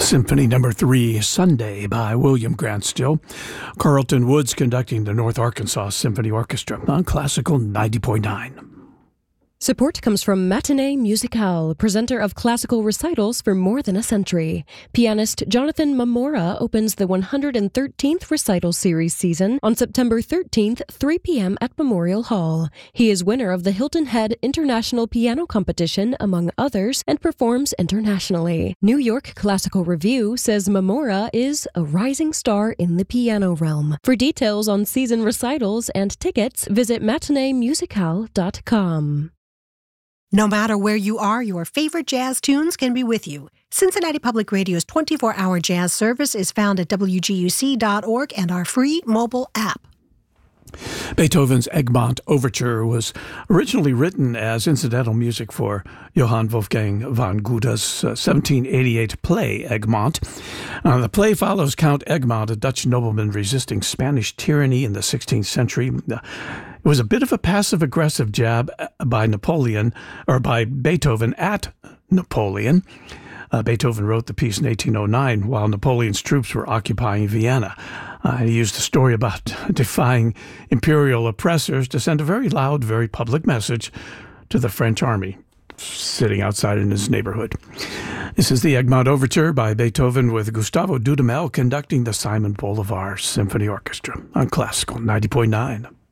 Symphony Number 3, Sunday by William Grant Still. Carlton Woods conducting the North Arkansas Symphony Orchestra on Classical 90.9. Support comes from Matinee Musicale, presenter of classical recitals for more than a century. Pianist Jonathan Mamora opens the 113th recital series season on September 13th, 3 p.m. at Memorial Hall. He is winner of the Hilton Head International Piano Competition, among others, and performs internationally. New York Classical Review says Mamora is a rising star in the piano realm. For details on season recitals and tickets, visit matineemusicale.com. No matter where you are, your favorite jazz tunes can be with you. Cincinnati Public Radio's 24-hour jazz service is found at wguc.org and our free mobile app. Beethoven's Egmont Overture was originally written as incidental music for Johann Wolfgang von Goethe's 1788 play, Egmont. The play follows Count Egmont, a Dutch nobleman resisting Spanish tyranny in the 16th century. It was a bit of a passive-aggressive jab by Beethoven at Napoleon. Beethoven wrote the piece in 1809 while Napoleon's troops were occupying Vienna. He used a story about defying imperial oppressors to send a very loud, very public message to the French army sitting outside in his neighborhood. This is the Egmont Overture by Beethoven with Gustavo Dudamel conducting the Simon Bolivar Symphony Orchestra on Classical 90.9.